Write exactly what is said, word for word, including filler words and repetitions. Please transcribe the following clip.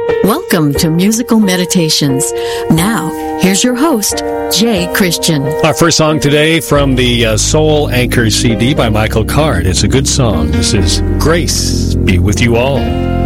Welcome to Musical Meditations. Now, here's your host, Jay Christian. Our first song today from the uh, Soul Anchor C D by Michael Card. It's a good song. This is Grace Be With You All.